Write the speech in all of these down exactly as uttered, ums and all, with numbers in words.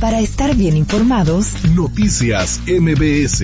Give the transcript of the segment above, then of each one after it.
Para estar bien informados, Noticias M B S.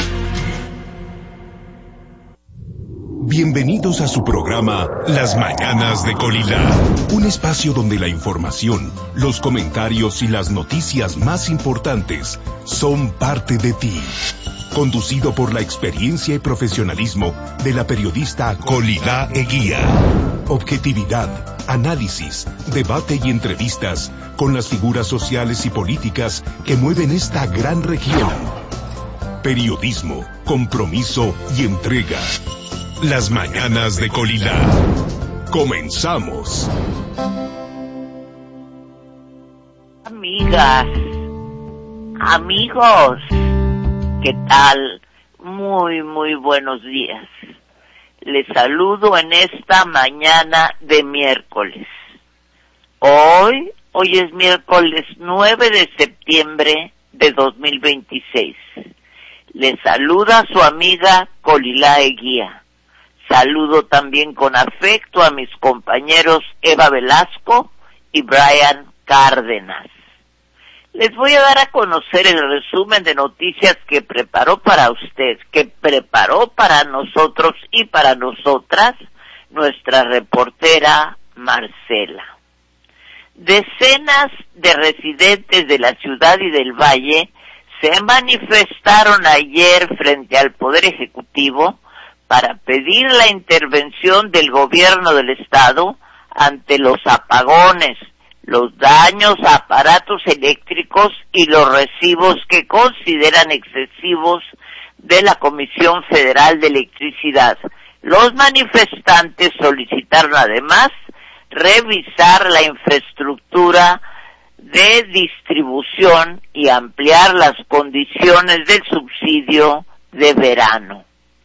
Bienvenidos a su programa Las Mañanas de Colilá, un espacio donde la información, los comentarios y las noticias más importantes son parte de ti. Conducido por la experiencia y profesionalismo de la periodista Colilá Eguía. Objetividad, análisis, debate y entrevistas con las figuras sociales y políticas que mueven esta gran región. Periodismo, compromiso y entrega. Las Mañanas de Colilá. Comenzamos. Amigas, amigos, ¿qué tal? Muy, muy buenos días. Les saludo en esta mañana de miércoles. Hoy, hoy es miércoles nueve de septiembre de dos mil veintiséis. Les saluda su amiga Colilá Eguía. Saludo también con afecto a mis compañeros Eva Velasco y Brian Cárdenas. Les voy a dar a conocer el resumen de noticias que preparó para usted, que preparó para nosotros y para nosotras nuestra reportera Marcela. Decenas de residentes de la ciudad y del valle se manifestaron ayer frente al Poder Ejecutivo para pedir la intervención del gobierno del estado ante los apagones, los daños a aparatos eléctricos y los recibos que consideran excesivos de la Comisión Federal de Electricidad. Los manifestantes solicitaron además revisar la infraestructura de distribución y ampliar las condiciones del subsidio de verano.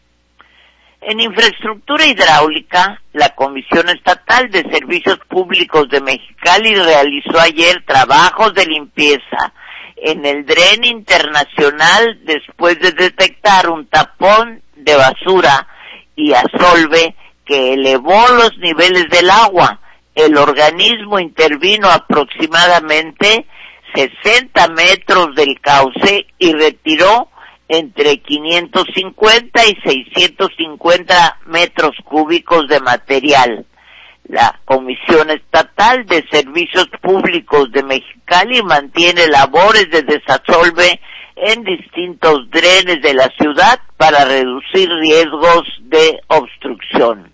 En infraestructura hidráulica, la Comisión Estatal de Servicios Públicos de Mexicali realizó ayer trabajos de limpieza en el Dren Internacional después de detectar un tapón de basura y asolve que elevó los niveles del agua. El organismo intervino aproximadamente sesenta metros del cauce y retiró entre quinientos cincuenta y seiscientos cincuenta metros cúbicos de material. La Comisión Estatal de Servicios Públicos de Mexicali mantiene labores de desasolve en distintos drenes de la ciudad para reducir riesgos de obstrucción.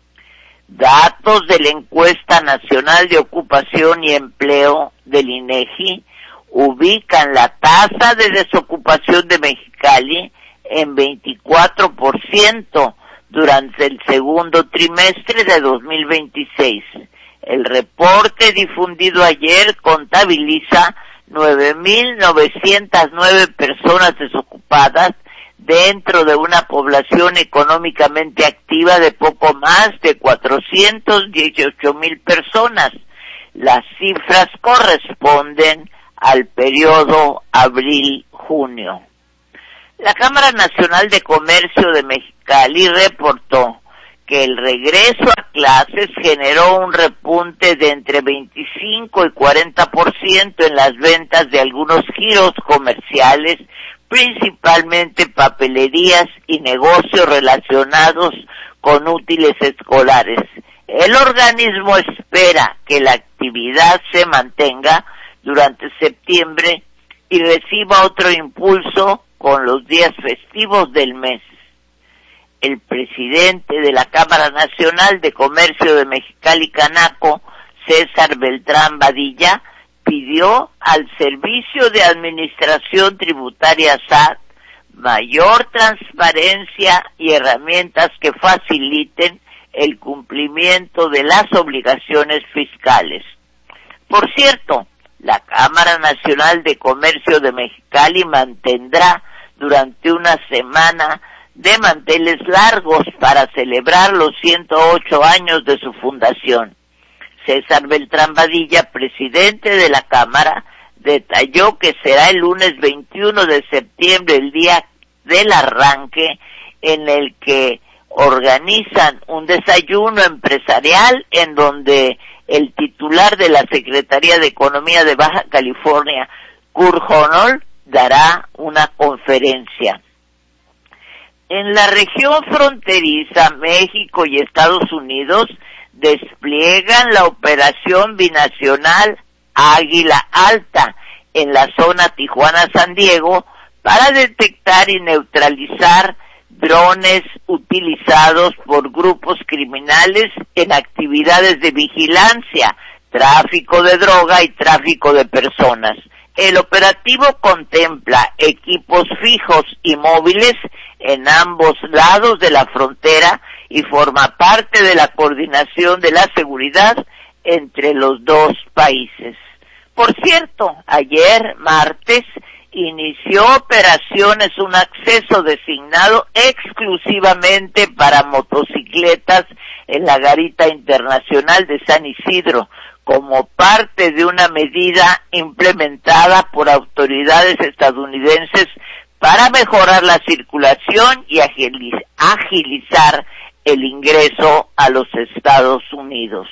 Datos de la Encuesta Nacional de Ocupación y Empleo del INEGI ubican la tasa de desocupación de Mexicali en veinticuatro por ciento durante el segundo trimestre de dos mil veintiséis. El reporte difundido ayer contabiliza nueve mil novecientas nueve personas desocupadas dentro de una población económicamente activa de poco más de cuatrocientos dieciocho mil personas. Las cifras corresponden al periodo abril-junio. La Cámara Nacional de Comercio de Mexicali reportó que el regreso a clases generó un repunte de entre veinticinco y cuarenta por ciento en las ventas de algunos giros comerciales, principalmente papelerías y negocios relacionados con útiles escolares. El organismo espera que la actividad se mantenga durante septiembre y reciba otro impulso con los días festivos del mes. El presidente de la Cámara Nacional de Comercio de Mexicali Canaco, César Beltrán Badilla, pidió al Servicio de Administración Tributaria S A T mayor transparencia y herramientas que faciliten el cumplimiento de las obligaciones fiscales. Por cierto, la Cámara Nacional de Comercio de Mexicali mantendrá durante una semana de manteles largos para celebrar los ciento ocho años de su fundación. César Beltrán Badilla, presidente de la Cámara, detalló que será el lunes veintiuno de septiembre el día del arranque, en el que organizan un desayuno empresarial en donde el titular de la Secretaría de Economía de Baja California, Kurt Honold dará una conferencia. En la región fronteriza, México y Estados Unidos despliegan la operación binacional Águila Alta en la zona Tijuana-San Diego para detectar y neutralizar drones utilizados por grupos criminales en actividades de vigilancia, tráfico de droga y tráfico de personas. El operativo contempla equipos fijos y móviles en ambos lados de la frontera y forma parte de la coordinación de la seguridad entre los dos países. Por cierto, ayer, martes, inició operaciones un acceso designado exclusivamente para motocicletas en la Garita Internacional de San Isidro, como parte de una medida implementada por autoridades estadounidenses para mejorar la circulación y agilizar el ingreso a los Estados Unidos.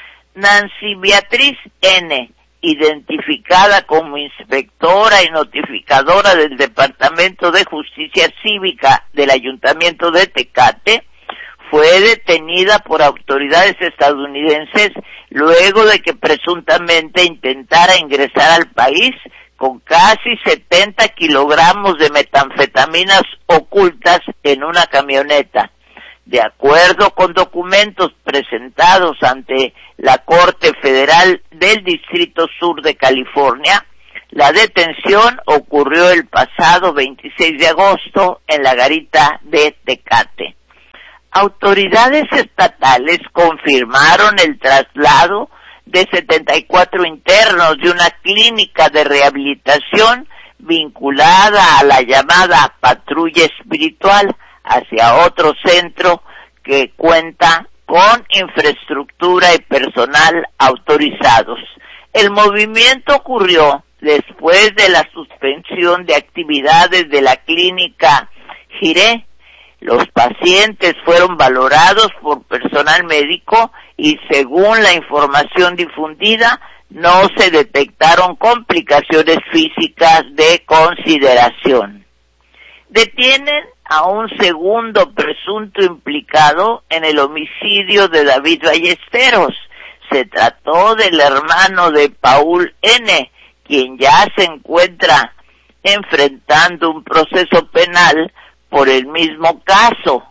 Nancy Beatriz N., identificada como inspectora y notificadora del Departamento de Justicia Cívica del Ayuntamiento de Tecate, fue detenida por autoridades estadounidenses luego de que presuntamente intentara ingresar al país con casi setenta kilogramos de metanfetaminas ocultas en una camioneta. De acuerdo con documentos presentados ante la Corte Federal del Distrito Sur de California, la detención ocurrió el pasado veintiséis de agosto en la Garita de Tecate. Autoridades estatales confirmaron el traslado de setenta y cuatro internos de una clínica de rehabilitación vinculada a la llamada patrulla espiritual hacia otro centro que cuenta con infraestructura y personal autorizados. El movimiento ocurrió después de la suspensión de actividades de la clínica Jiré. Los pacientes fueron valorados por personal médico y, según la información difundida, no se detectaron complicaciones físicas de consideración. Detienen a un segundo presunto implicado en el homicidio de David Ballesteros. Se trató del hermano de Paul N., quien ya se encuentra enfrentando un proceso penal por el mismo caso.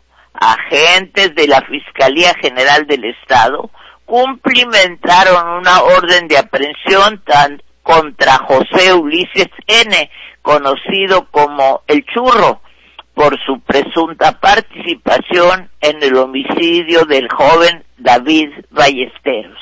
Agentes de la Fiscalía General del Estado cumplimentaron una orden de aprehensión tan contra José Ulises N., conocido como El Churro, por su presunta participación en el homicidio del joven David Ballesteros.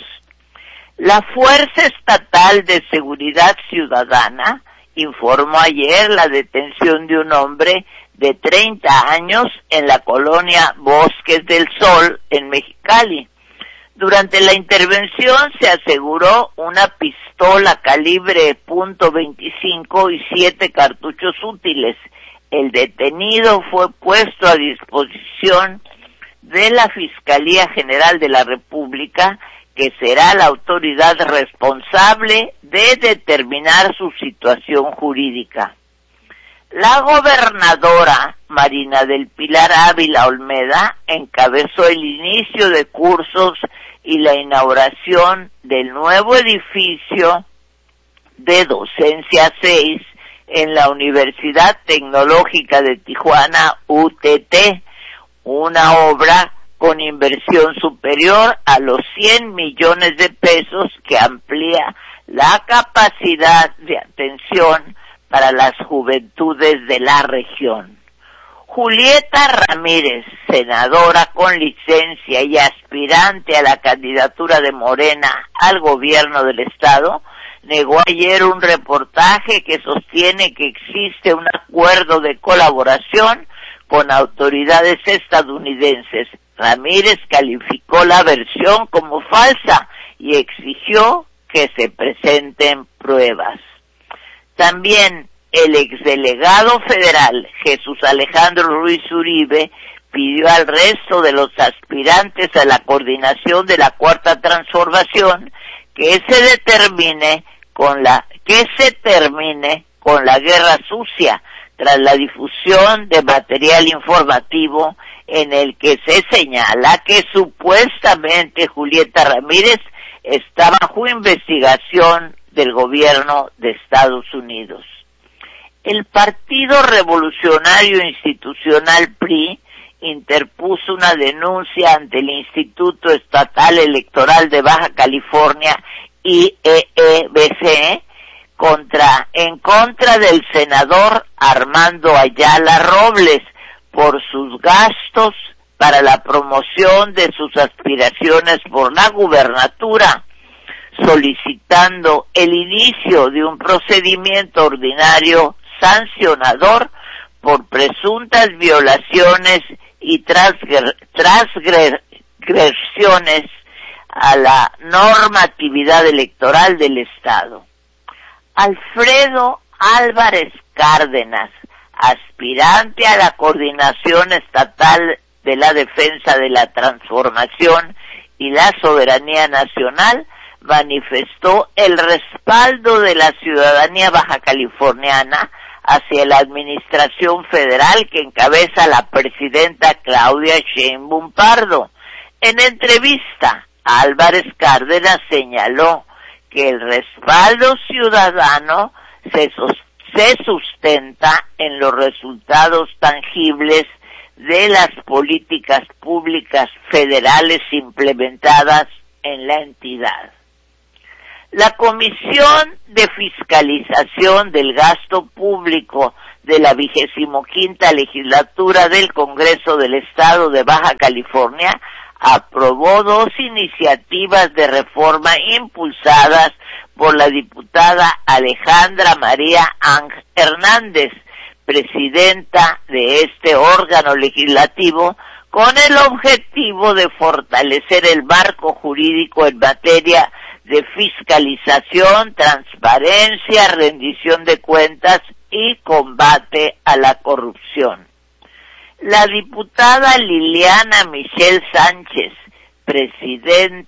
La Fuerza Estatal de Seguridad Ciudadana informó ayer la detención de un hombre de treinta años en la colonia Bosques del Sol, en Mexicali. Durante la intervención se aseguró una pistola calibre punto veinticinco y siete cartuchos útiles. El detenido fue puesto a disposición de la Fiscalía General de la República, que será la autoridad responsable de determinar su situación jurídica. La gobernadora Marina del Pilar Ávila Olmeda encabezó el inicio de cursos y la inauguración del nuevo edificio de Docencia seis en la Universidad Tecnológica de Tijuana, U T T, una obra con inversión superior a los cien millones de pesos que amplía la capacidad de atención para las juventudes de la región. Julieta Ramírez, senadora con licencia y aspirante a la candidatura de Morena al gobierno del estado, negó ayer un reportaje que sostiene que existe un acuerdo de colaboración con autoridades estadounidenses. Ramírez calificó la versión como falsa y exigió que se presenten pruebas. También el exdelegado federal Jesús Alejandro Ruiz Uribe pidió al resto de los aspirantes a la coordinación de la Cuarta Transformación que se determine con la que se termine con la guerra sucia tras la difusión de material informativo en el que se señala que supuestamente Julieta Ramírez está bajo investigación del gobierno de Estados Unidos. El Partido Revolucionario Institucional P R I interpuso una denuncia ante el Instituto Estatal Electoral de Baja California, I E E B C, contra, en contra del senador Armando Ayala Robles por sus gastos para la promoción de sus aspiraciones por la gubernatura, solicitando el inicio de un procedimiento ordinario sancionador por presuntas violaciones y transgresiones a la normatividad electoral del Estado. Alfredo Álvarez Cárdenas, aspirante a la Coordinación Estatal de la Defensa de la Transformación y la Soberanía Nacional, manifestó el respaldo de la ciudadanía baja californiana hacia la administración federal que encabeza la presidenta Claudia Sheinbaum Pardo. En entrevista, Álvarez Cárdenas señaló que el respaldo ciudadano se, se sustenta en los resultados tangibles de las políticas públicas federales implementadas en la entidad. La Comisión de Fiscalización del Gasto Público de la vigésimo quinta Legislatura del Congreso del Estado de Baja California aprobó dos iniciativas de reforma impulsadas por la diputada Alejandra María Ángel Hernández, presidenta de este órgano legislativo, con el objetivo de fortalecer el marco jurídico en materia de fiscalización, transparencia, rendición de cuentas y combate a la corrupción. La diputada Liliana Michelle Sánchez, presidenta